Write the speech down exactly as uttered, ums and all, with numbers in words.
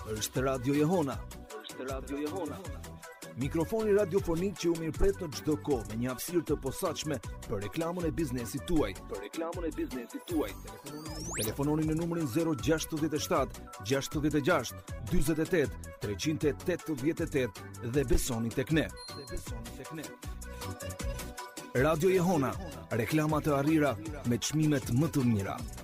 Është Radio Jehona. Është Radio Jehona. Mikrofoni radiofonik që u mirëpret në çdo kohë me një hapësirë të posaçme për reklamën e biznesit tuaj. Për reklamën e biznesit tuaj. Telefononi në numrin zero gjasht shtat gjasht gjasht dyzet e tet treqind e tetëdhjetë e tet dhe besoni tek ne. Dhe besoni tek ne. Radio Jehona, reklama të arrira me çmimet më të mira.